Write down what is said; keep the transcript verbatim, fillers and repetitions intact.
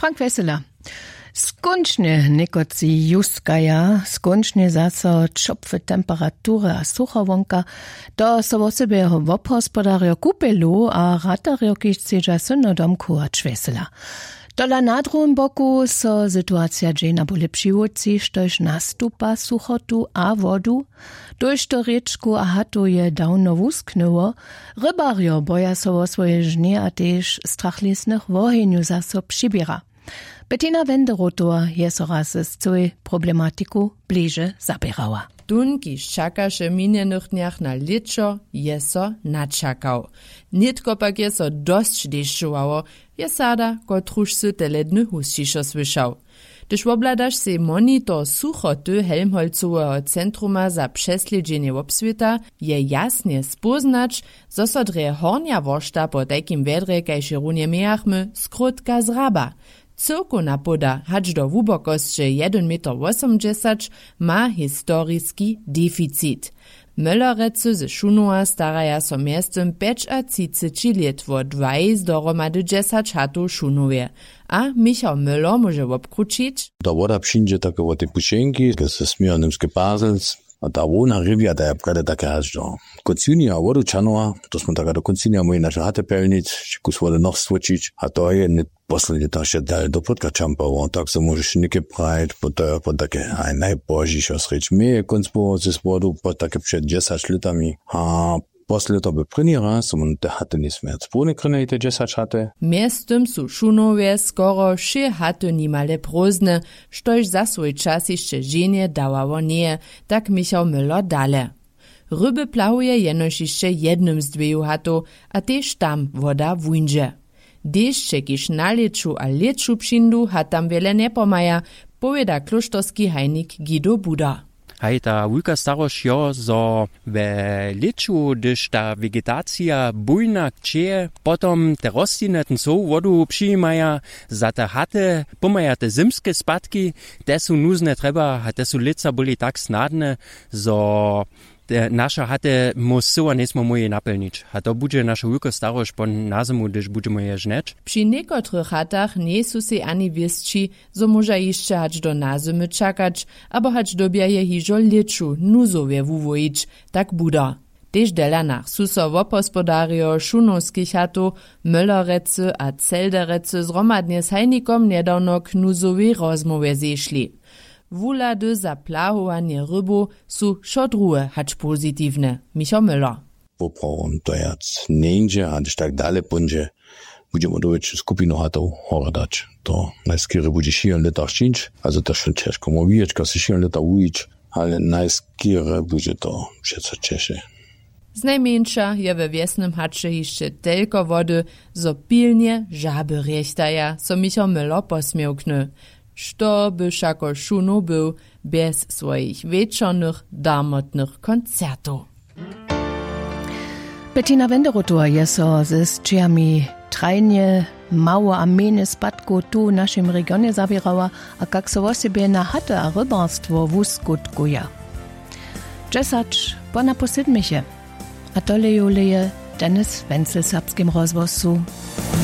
Frank Wessela. Skończnie nekoci juskaja, skończnie zaso czopwe temperatury a sucha wonka, to so o sobie wophospodario kupelu a ratario kiś ceja synodomku a Wessela. Dola na drugim boku so sytuacja dżena bole přiwodci, štož nastupa suchotu a vodu, dož to riečku a hatu je dawno wusknęło, rybario boja so o swoje żnie a tež strachlisnych wohenju zaso přibiera. Bettina Wenderotor je so raz z całej problematiku bliže zabierała. Tun, kiž čakaše minjenych dniach na leczo, je so načakał. Nitko pak je so dosć dešćowało, je sada, kotruž sy teledny husčišo słyšał. Gdyż obladaš se monitor suchoty Helmholtzowego Centruma za přesledźenie obswita, je jasnie spoznać, zo so dre hornja wošta po takim wedre, kajše runie mejachmy, skrótka zraba. Cyrku napoda, hacz do wubokosće jeden meter osemdziesiąt, ma historiski deficit. Möllerece ze Šunova staraja so miestem peć a třicet let wo dwadzieścia dohromady dziesięć hatu Šunovje. A Michał Müller może obkručić? Da voda přińdzie takie o te pušenki, ze smirnymske Basels, a ta wona rivia da je prede také až do koncunija vodu čanova, to smo tako do koncunija moji naše hate pelnic, kus vode noch stvočić, a to je ne poslednje ta še dalje do podka čampavo, tak se možeš neke praviti, po to je po také aj najbožišo sreč. Mi je konc po ze vodu po také před dziesięć litami, a posle to by první raz, som te hate nisme spolne krene te dziesięć hate. Miestem su Šunovje skoro še hate nimale prózdne, štož za svoj čas jeszcze ženje dawało nie, tak Michał Müller dale. Ryby plahuje jenož jeszcze jednym z dveju hatu, a tež tam voda wunže. Dešće, kiž na leczu a leczu přindu, hatam wiele ne pomaja, powieda kloštorski hajnik Guido Buda. Hej, ta wulka starość jo, zo we leczu, gdyż ta vegetacja bujna kcie, potom te rostline ten so wodu přijímaja, za te hate pomaja te zimske spadki, te su nuzne treba, a te su lica boli tak snadne, zo nasza hate musyła nesmo moje napełnić. A to będzie nasza wulka starość po na zimu, gdyż będziemy je żneć. Przy niekotrych hatach nie su se ani wiesci, zo może jeszcze hać do nazimy czakać, abo hać dobieje hiżo leczu, nuzowie wuwojić, tak buda. Tež delanach su so wophospodario šunovskich hatu, Möllerece a Zelderece zromadnie z hajnikom nedawno k nuzowej rozmowie zešli. Wulady za plahowanie rybu su šodruhe hać pozitywne. Michał Müller. Poprawom to jac neńdzie, a gdyż tak dalej będzie, będziemy dowiedzieć skupinu hatów horadać. To najskiery będzie siedem liter szczyć, also to schon ciężko mówić, kasi siedem liter ujić, ale najskiery będzie to wszystko cieszy. Z najmniejsza je we wiesnym hacze jeszcze tylko wody, zo pilnie żaby rechtaja, so Michał Müller posmiałkny. Što by šako Šunov był bez swoich wieczornych, darmotnych koncertów. Bettina Wenderotor je so ze sčiami trajnie mało a mene spadku tu w naszym regionie zabierała, a kak so o siebie na hate a rybarstwo wuskutkuje. Dżesacz po na posidmiche, a tole juleje Dennis Wenzel serbskim rozwozu.